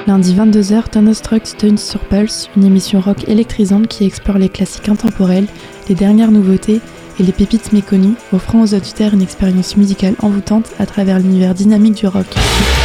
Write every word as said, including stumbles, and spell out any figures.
Lundi vingt-deux heures, Thunderstruck Tunes sur Pulse, une émission rock électrisante qui explore les classiques intemporels, les dernières nouveautés et les pépites méconnues, offrant aux auditeurs une expérience musicale envoûtante à travers l'univers dynamique du rock.